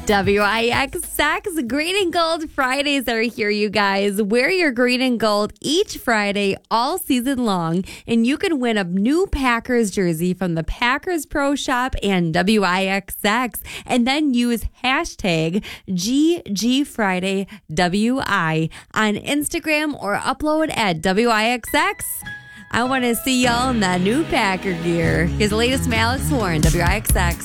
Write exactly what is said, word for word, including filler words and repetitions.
W I X X Green and Gold Fridays are here, you guys. Wear your green and gold each Friday all season long, and you can win a new Packers jersey from the Packers Pro Shop and W I X X, and then use hashtag G G Friday W I on Instagram or upload at W I X X. I want to see y'all in that new Packer gear. Here's the latest from Alex Warren, W I X X.